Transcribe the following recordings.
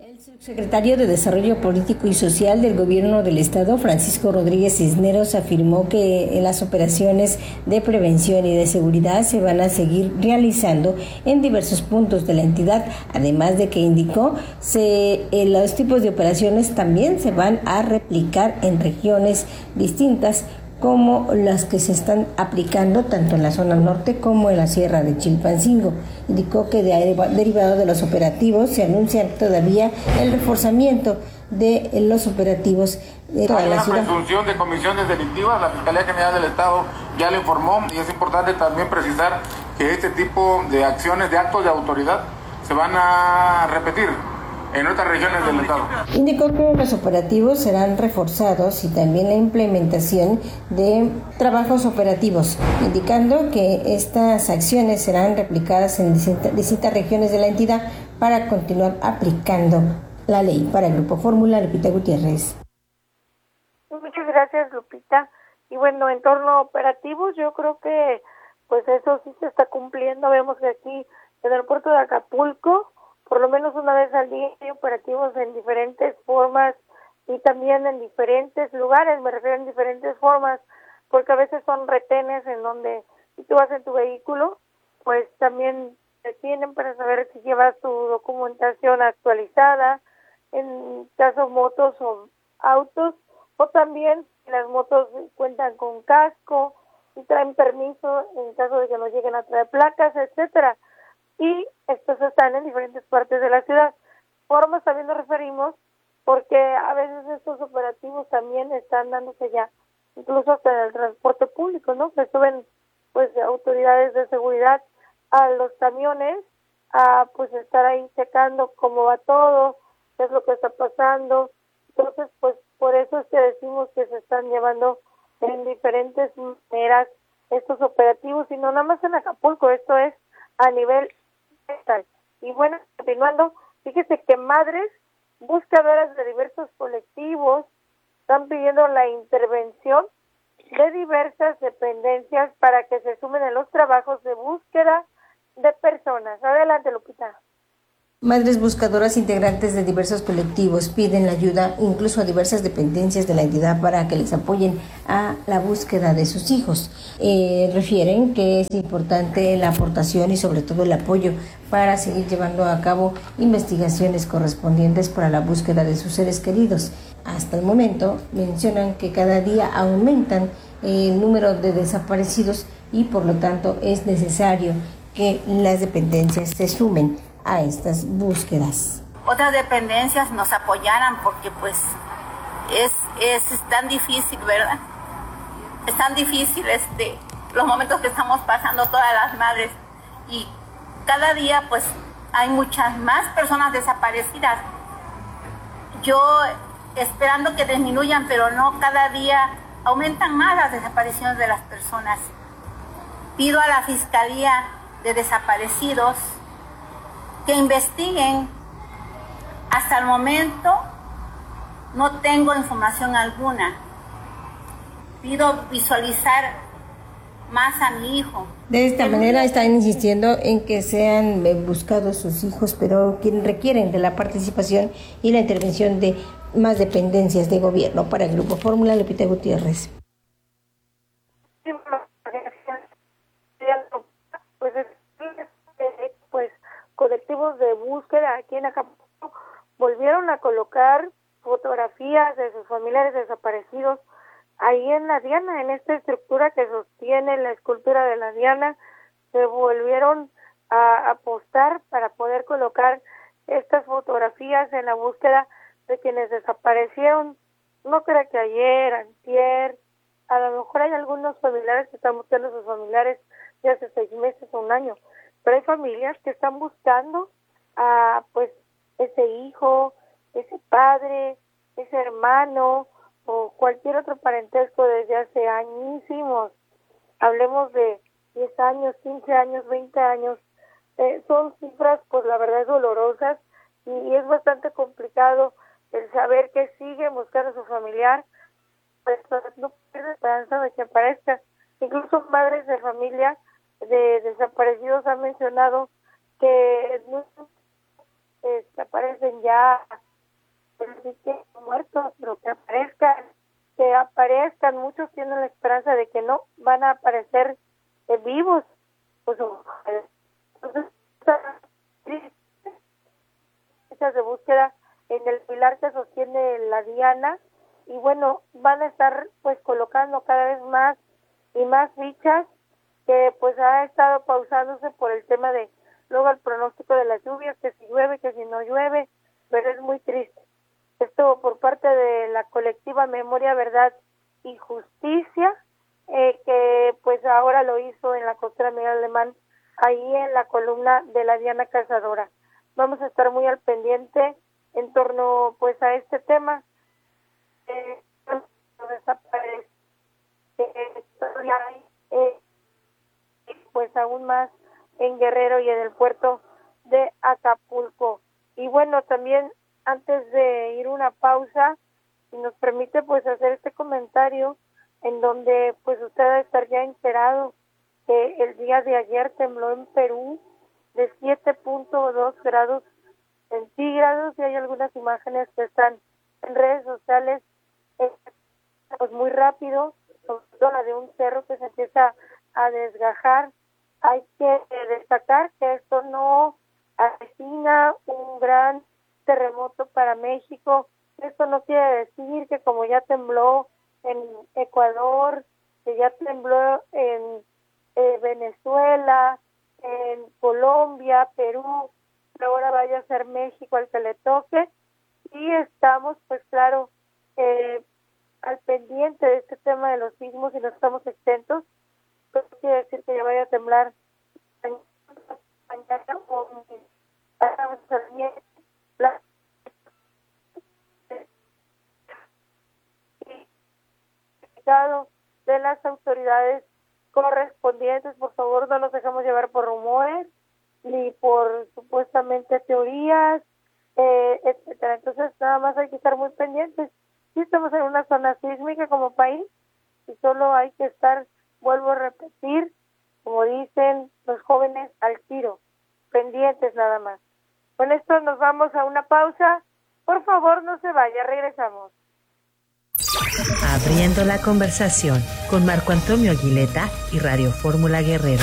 El subsecretario de Desarrollo Político y Social del Gobierno del Estado, Francisco Rodríguez Cisneros, afirmó que las operaciones de prevención y de seguridad se van a seguir realizando en diversos puntos de la entidad, además de que indicó los tipos de operaciones también se van a replicar en regiones distintas, como las que se están aplicando tanto en la zona norte como en la sierra de Chilpancingo. Indicó que derivado de los operativos se anuncia todavía el reforzamiento de los operativos de toda la ciudad. Hay una presunción de comisiones delictivas, la Fiscalía General del Estado ya lo informó, y es importante también precisar que este tipo de acciones, de actos de autoridad, se van a repetir en otras regiones del Estado. Indicó que los operativos serán reforzados y también la implementación de trabajos operativos, indicando que estas acciones serán replicadas en distintas regiones de la entidad para continuar aplicando la ley. Para el Grupo Fórmula, Lupita Gutiérrez. Muchas gracias, Lupita. Y bueno, en torno a operativos, yo creo que pues eso sí se está cumpliendo. Vemos que aquí en el puerto de Acapulco, por lo menos una vez al día hay operativos en diferentes formas y también en diferentes lugares, me refiero en diferentes formas, porque a veces son retenes en donde si tú vas en tu vehículo, pues también te tienen para saber si llevas tu documentación actualizada, en caso motos o autos, o también las motos cuentan con casco y traen permiso en caso de que no lleguen a traer placas, etcétera. Y estos están en diferentes partes de la ciudad. Formas también nos referimos porque a veces estos operativos también están dándose ya, incluso hasta en el transporte público, ¿no? Que suben pues autoridades de seguridad a los camiones a pues estar ahí checando cómo va todo, qué es lo que está pasando. Entonces pues por eso es que decimos que se están llevando en diferentes maneras estos operativos y no nada más en Acapulco, esto es a nivel. Y bueno, continuando, fíjese que madres buscadoras de diversos colectivos están pidiendo la intervención de diversas dependencias para que se sumen en los trabajos de búsqueda de personas. Adelante, Lupita. Madres buscadoras integrantes de diversos colectivos piden la ayuda incluso a diversas dependencias de la entidad para que les apoyen a la búsqueda de sus hijos. Refieren que es importante la aportación y sobre todo el apoyo para seguir llevando a cabo investigaciones correspondientes para la búsqueda de sus seres queridos. Hasta el momento mencionan que cada día aumentan el número de desaparecidos y por lo tanto es necesario que las dependencias se sumen a estas búsquedas. Otras dependencias nos apoyaran porque pues es tan difícil, ¿verdad? Es tan difícil los momentos que estamos pasando todas las madres y cada día pues hay muchas más personas desaparecidas. Yo esperando que disminuyan, pero no, cada día aumentan más las desapariciones de las personas. Pido a la Fiscalía de Desaparecidos que investiguen. Hasta el momento no tengo información alguna. Pido visualizar más a mi hijo. De esta manera están insistiendo en que sean buscados sus hijos, pero requieren de la participación y la intervención de más dependencias de gobierno. Para el Grupo Fórmula, Lupita Gutiérrez. Pues colectivos de búsqueda aquí en Acapulco volvieron a colocar fotografías de sus familiares desaparecidos ahí en la Diana, en esta estructura que sostiene la escultura de la Diana. Se volvieron a apostar para poder colocar estas fotografías en la búsqueda de quienes desaparecieron. No creo que ayer, antier, a lo mejor hay algunos familiares que están buscando a sus familiares de hace 6 meses o un año, pero hay familias que están buscando a pues ese hijo, ese padre, ese hermano o cualquier otro parentesco desde hace añísimos. Hablemos de 10 años, 15 años, 20 años. Son cifras, pues la verdad, dolorosas y es bastante complicado el saber que sigue buscando a su familiar, pues no pierde esperanza de que aparezca. Incluso madres de familia de desaparecidos han mencionado que aparecen ya sí que muertos, pero que aparezcan, muchos tienen la esperanza de que no van a aparecer vivos, pues entonces de búsqueda en el pilar que sostiene la Diana, y bueno, van a estar pues colocando cada vez más y más fichas, que pues ha estado pausándose por el tema de luego el pronóstico de las lluvias, que si llueve, que si no llueve, pero es muy triste. Esto por parte de la colectiva Memoria, Verdad y Justicia, que pues ahora lo hizo en la costera Miguel Alemán, ahí en la columna de la Diana Cazadora. Vamos a estar muy al pendiente en torno pues a este tema. Desaparece pues aún más en Guerrero y en el puerto de Acapulco. Y bueno, también antes de ir una pausa, si nos permite pues hacer este comentario en donde pues usted debe estar ya enterado que el día de ayer tembló en Perú de 7.2 grados centígrados, y hay algunas imágenes que están en redes sociales pues muy rápido, sobre todo la de un cerro que se empieza a desgajar. Hay que destacar que esto no avecina un gran terremoto para México. Esto no quiere decir que como ya tembló en Ecuador, que ya tembló en Venezuela, en Colombia, Perú, ahora vaya a ser México al que le toque. Y estamos, pues claro, al pendiente de este tema de los sismos, y no estamos exentos. Pues quiere decir que ya vaya a temblar mañana o de las autoridades correspondientes. Por favor, no nos dejemos llevar por rumores ni por supuestamente teorías, etcétera. Entonces nada más hay que estar muy pendientes. Sí, estamos en una zona sísmica como país y solo hay que estar, vuelvo a repetir, como dicen los jóvenes, al tiro, pendientes nada más. Con esto nos vamos a una pausa. Por favor, no se vaya, regresamos. Abriendo la conversación con Marco Antonio Aguileta y Radio Fórmula Guerrero.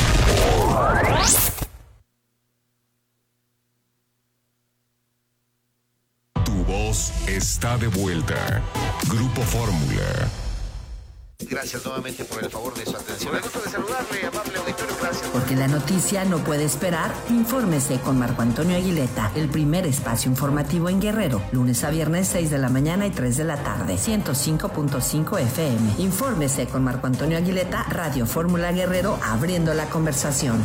Tu voz está de vuelta. Grupo Fórmula. Gracias nuevamente por el favor de su atención. Me gusta de saludarle, amable auditorio, gracias. Porque la noticia no puede esperar, infórmese con Marco Antonio Aguileta, el primer espacio informativo en Guerrero, lunes a viernes 6 de la mañana y 3 de la tarde, 105.5 FM. Infórmese con Marco Antonio Aguileta, Radio Fórmula Guerrero, abriendo la conversación.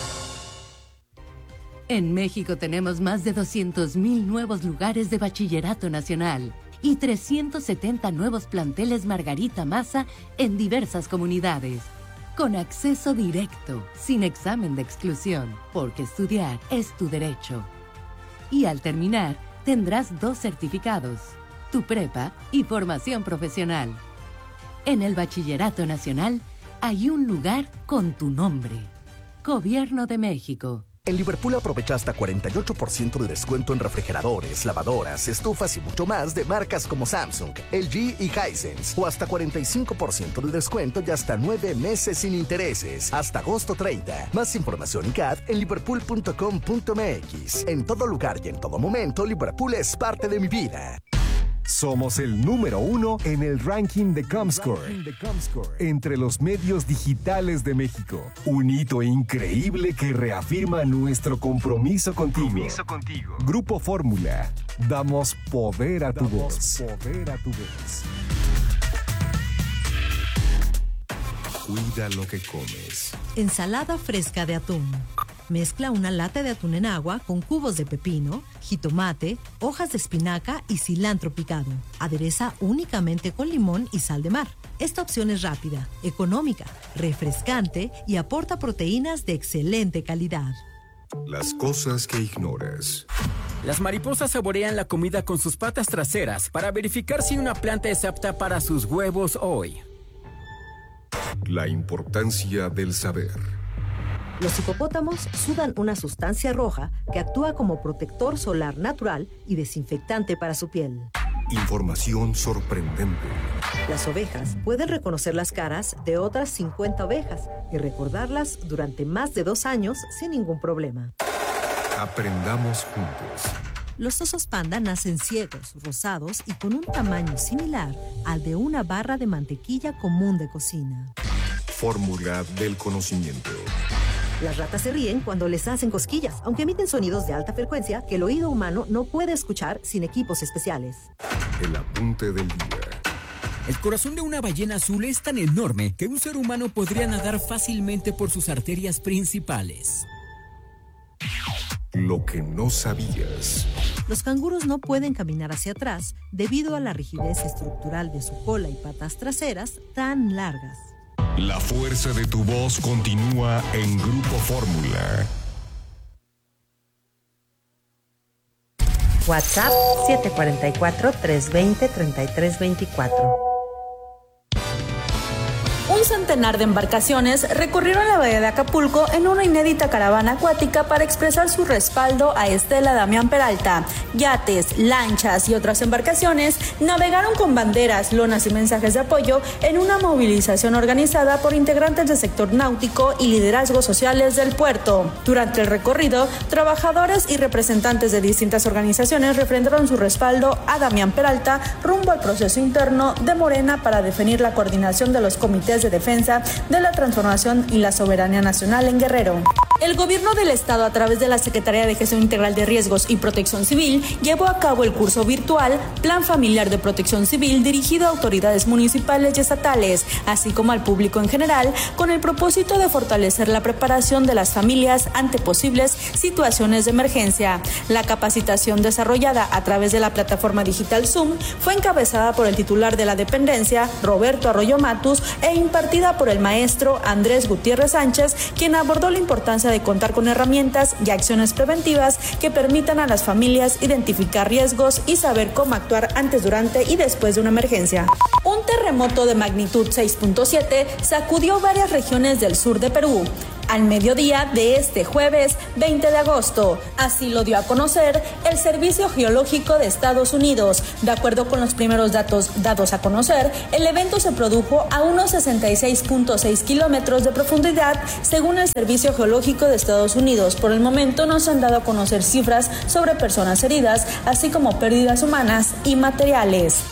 En México tenemos más de 200,000 nuevos lugares de bachillerato nacional y 370 nuevos planteles Margarita Maza en diversas comunidades, con acceso directo, sin examen de exclusión, porque estudiar es tu derecho. Y al terminar, tendrás 2 certificados, tu prepa y formación profesional. En el Bachillerato Nacional hay un lugar con tu nombre. Gobierno de México. En Liverpool aprovecha hasta 48% de descuento en refrigeradores, lavadoras, estufas y mucho más de marcas como Samsung, LG y Hisense. O hasta 45% de descuento y hasta 9 meses sin intereses. Hasta agosto 30. Más información y CAD en liverpool.com.mx. En todo lugar y en todo momento, Liverpool es parte de mi vida. Somos el número 1 en el ranking de Comscore entre los medios digitales de México. Un hito increíble que reafirma nuestro compromiso contigo. Grupo Fórmula. Damos poder a tu voz. Cuida lo que comes. Ensalada fresca de atún. Mezcla una lata de atún en agua con cubos de pepino, jitomate, hojas de espinaca y cilantro picado. Adereza únicamente con limón y sal de mar. Esta opción es rápida, económica, refrescante y aporta proteínas de excelente calidad. Las cosas que ignoras. Las mariposas saborean la comida con sus patas traseras para verificar si una planta es apta para sus huevos hoy. La importancia del saber. Los hipopótamos sudan una sustancia roja que actúa como protector solar natural y desinfectante para su piel. Información sorprendente. Las ovejas pueden reconocer las caras de otras 50 ovejas y recordarlas durante más de 2 años sin ningún problema. Aprendamos juntos. Los osos panda nacen ciegos, rosados y con un tamaño similar al de una barra de mantequilla común de cocina. Fórmula del conocimiento. Las ratas se ríen cuando les hacen cosquillas, aunque emiten sonidos de alta frecuencia que el oído humano no puede escuchar sin equipos especiales. El apunte del día. El corazón de una ballena azul es tan enorme que un ser humano podría nadar fácilmente por sus arterias principales. Lo que no sabías. Los canguros no pueden caminar hacia atrás debido a la rigidez estructural de su cola y patas traseras tan largas. La fuerza de tu voz continúa en Grupo Fórmula. WhatsApp 744-320-3324. Un centenar de embarcaciones recorrieron la bahía de Acapulco en una inédita caravana acuática para expresar su respaldo a Estela Damián Peralta. Yates, lanchas y otras embarcaciones navegaron con banderas, lonas y mensajes de apoyo en una movilización organizada por integrantes del sector náutico y liderazgos sociales del puerto. Durante el recorrido, trabajadores y representantes de distintas organizaciones refrendaron su respaldo a Damián Peralta rumbo al proceso interno de Morena para definir la coordinación de los comités de defensa de la transformación y la soberanía nacional en Guerrero. El gobierno del estado, a través de la Secretaría de Gestión Integral de Riesgos y Protección Civil, llevó a cabo el curso virtual Plan Familiar de Protección Civil dirigido a autoridades municipales y estatales, así como al público en general, con el propósito de fortalecer la preparación de las familias ante posibles situaciones de emergencia. La capacitación desarrollada a través de la plataforma digital Zoom fue encabezada por el titular de la dependencia, Roberto Arroyo Matus, e impartida por el maestro Andrés Gutiérrez Sánchez, quien abordó la importancia de contar con herramientas y acciones preventivas que permitan a las familias identificar riesgos y saber cómo actuar antes, durante y después de una emergencia. Un terremoto de magnitud 6.7 sacudió varias regiones del sur de Perú al mediodía de este jueves 20 de agosto. Así lo dio a conocer el Servicio Geológico de Estados Unidos. De acuerdo con los primeros datos dados a conocer, el evento se produjo a unos 66.6 kilómetros de profundidad, según el Servicio Geológico de Estados Unidos. Por el momento no se han dado a conocer cifras sobre personas heridas, así como pérdidas humanas y materiales.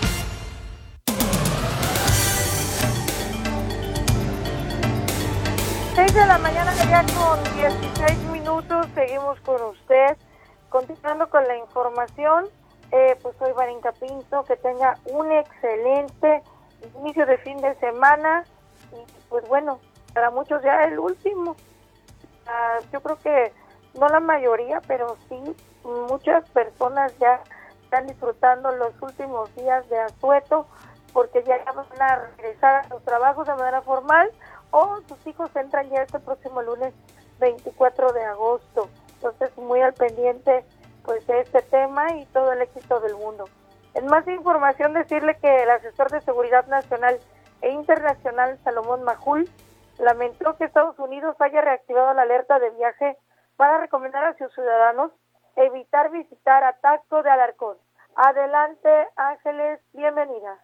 6 de la mañana, ya con 16 minutos, seguimos con usted, continuando con la información. Pues soy Varinka Pinto, que tenga un excelente inicio de fin de semana, y pues bueno, para muchos ya el último. Yo creo que no la mayoría, pero sí muchas personas ya están disfrutando los últimos días de asueto, porque ya van a regresar a sus trabajos de manera formal, o sus hijos entran ya este próximo lunes 24 de agosto. Entonces, muy al pendiente pues de este tema y todo el éxito del mundo. En más información, decirle que el asesor de seguridad nacional e internacional, Salomón Majul, lamentó que Estados Unidos haya reactivado la alerta de viaje para recomendar a sus ciudadanos evitar visitar a Taxco de Alarcón. Adelante, Ángeles, bienvenida.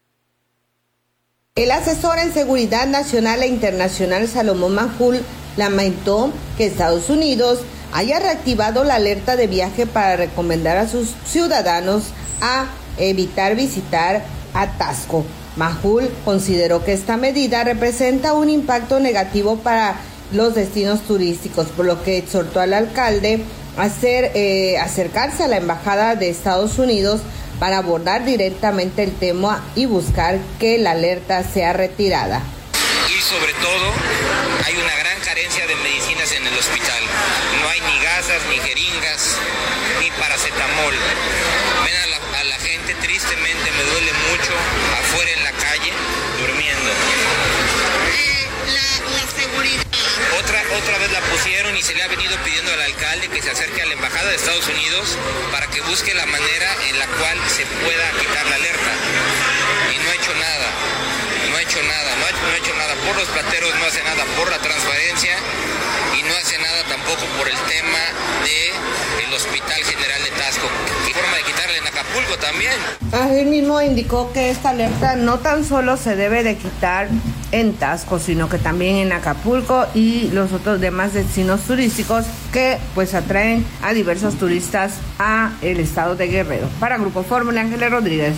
El asesor en seguridad nacional e internacional Salomón Majul lamentó que Estados Unidos haya reactivado la alerta de viaje para recomendar a sus ciudadanos a evitar visitar a Taxco. Majul consideró que esta medida representa un impacto negativo para los destinos turísticos, por lo que exhortó al alcalde a acercarse a la embajada de Estados Unidos para abordar directamente el tema y buscar que la alerta sea retirada. Y sobre todo, hay una gran carencia de medicinas en el hospital. No hay ni gasas, ni jeringas, ni paracetamol. Ven a la gente, tristemente me duele mucho, afuera en la calle, durmiendo. La seguridad. Otra vez la pusieron y se le ha venido pidiendo al alcalde que se acerque a la embajada de Estados Unidos para que busque la manera en la cual se pueda quitar la alerta. Y no ha hecho nada. no ha hecho nada, no ha hecho nada por los plateros, no hace nada por la transparencia y no hace nada tampoco por el tema del Hospital General de Taxco. ¿Qué forma de quitarle en Acapulco también? Así mismo indicó que esta alerta no tan solo se debe de quitar en Taxco, sino que también en Acapulco y los otros demás destinos turísticos que pues atraen a diversos turistas a el estado de Guerrero. Para Grupo Fórmula, Ángeles Rodríguez.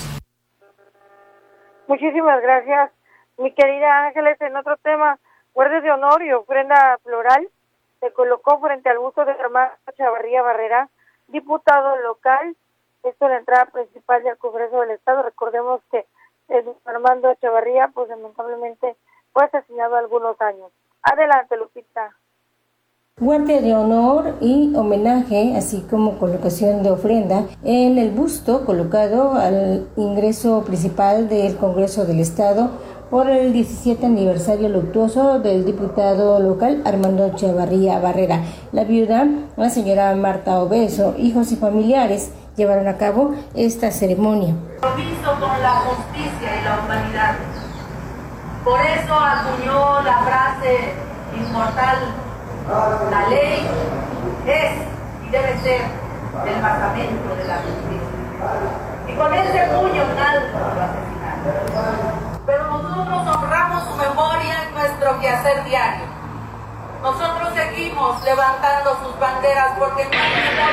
Muchísimas gracias, mi querida Ángeles. En otro tema, guardias de honor y ofrenda floral se colocó frente al busto de Armando Chavarría Barrera, diputado local. Esto es la entrada principal del Congreso del Estado. Recordemos que Armando Chavarría, pues lamentablemente fue asesinado hace algunos años. Adelante, Lupita. Guardia de honor y homenaje, así como colocación de ofrenda en el busto colocado al ingreso principal del Congreso del Estado por el 17 aniversario luctuoso del diputado local Armando Chavarría Barrera. La viuda, la señora Marta Obeso, hijos y familiares llevaron a cabo esta ceremonia. Compromiso con la justicia y la humanidad. Por eso acuñó la frase inmortal: la ley es y debe ser el basamento de la justicia. Y con ese puño en alto lo asesinaron. Pero nosotros honramos su memoria en nuestro quehacer diario. Nosotros seguimos levantando sus banderas porque no hay mejor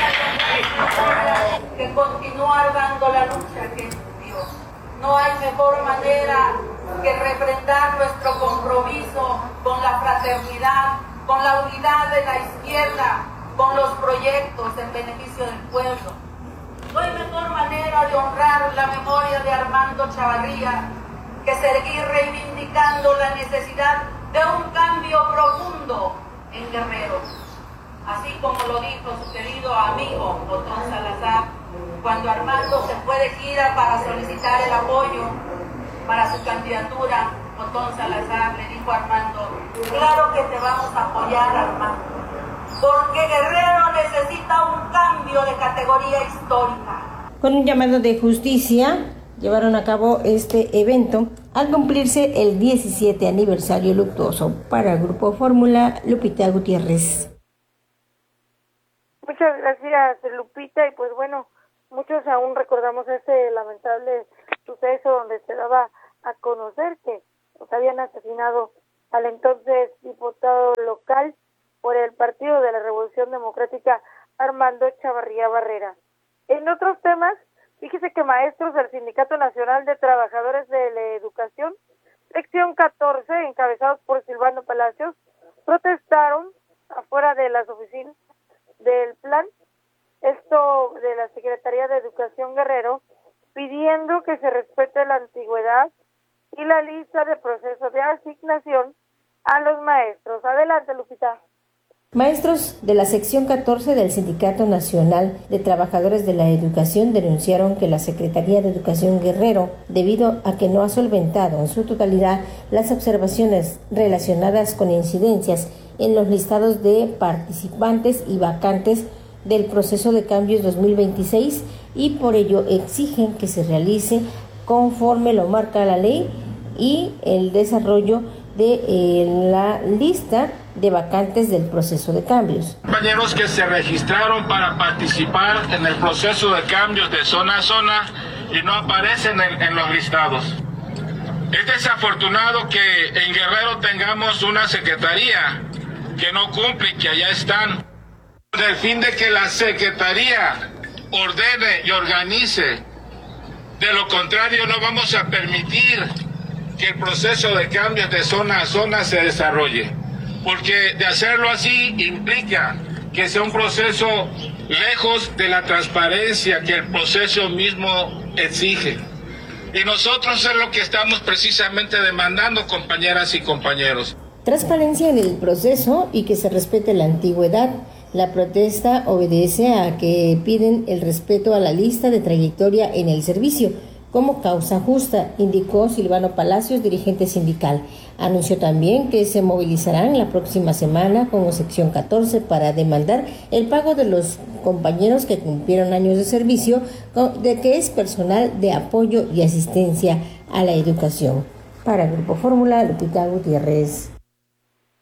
manera que continuar dando la lucha que dio. No hay mejor manera que refrendar nuestro compromiso con la fraternidad, con la unidad de la izquierda, con los proyectos en beneficio del pueblo. No hay mejor manera de honrar la memoria de Armando Chavarría que seguir reivindicando la necesidad de un cambio profundo en Guerrero. Así como lo dijo su querido amigo Otón Salazar, cuando Armando se fue de gira para solicitar el apoyo para su candidatura, Otón Salazar le dijo a Armando: claro que te vamos a apoyar, Armando, porque Guerrero necesita un cambio de categoría histórica. Con un llamado de justicia, llevaron a cabo este evento al cumplirse el 17 aniversario luctuoso. Para el Grupo Fórmula, Lupita Gutiérrez. Muchas gracias, Lupita. Y pues bueno, muchos aún recordamos este lamentable suceso donde se daba a conocer que habían asesinado al entonces diputado local por el Partido de la Revolución Democrática, Armando Chavarría Barrera. En otros temas, fíjese que maestros del Sindicato Nacional de Trabajadores de la Educación, sección 14, encabezados por Silvano Palacios, protestaron afuera de las oficinas del plan, esto de la Secretaría de Educación Guerrero, pidiendo que se respete la antigüedad y la lista de proceso de asignación a los maestros. Adelante, Lupita. Maestros de la sección 14 del Sindicato Nacional de Trabajadores de la Educación denunciaron que la Secretaría de Educación Guerrero, debido a que no ha solventado en su totalidad las observaciones relacionadas con incidencias en los listados de participantes y vacantes del proceso de cambios 2026, y por ello exigen que se realice conforme lo marca la ley y el desarrollo de la lista de vacantes del proceso de cambios. Compañeros que se registraron para participar en el proceso de cambios de zona a zona y no aparecen en los listados. Es desafortunado que en Guerrero tengamos una secretaría que no cumple y que allá están. Con el fin de que la secretaría ordene y organice. De lo contrario, no vamos a permitir que el proceso de cambios de zona a zona se desarrolle, porque de hacerlo así implica que sea un proceso lejos de la transparencia que el proceso mismo exige. Y nosotros es lo que estamos precisamente demandando, compañeras y compañeros. Transparencia en el proceso y que se respete la antigüedad. La protesta obedece a que piden el respeto a la lista de trayectoria en el servicio como causa justa, indicó Silvano Palacios, dirigente sindical. Anunció también que se movilizarán la próxima semana con sección 14 para demandar el pago de los compañeros que cumplieron años de servicio, de que es personal de apoyo y asistencia a la educación. Para Grupo Fórmula, Lupita Gutiérrez.